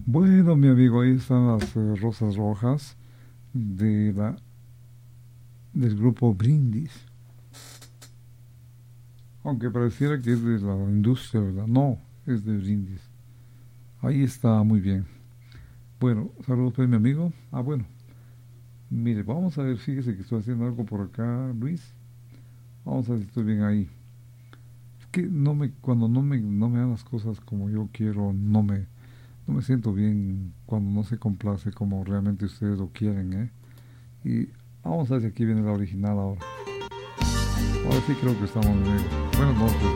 Bueno, mi amigo, ahí están las rosas rojas de del grupo Brindis. Aunque pareciera que es de la industria, ¿verdad? No, es de Brindis. Ahí está, muy bien. Bueno, saludos pues, mi amigo. Ah, bueno, mire, vamos a ver, fíjese que estoy haciendo algo por acá, Luis. Vamos a ver si estoy bien ahí. Es que cuando no me dan las cosas como yo quiero, no me siento bien cuando no se complace como realmente ustedes lo quieren, ¿eh? Y vamos a ver si aquí viene la original ahora. Ahora sí creo que estamos bien. Buenas noches.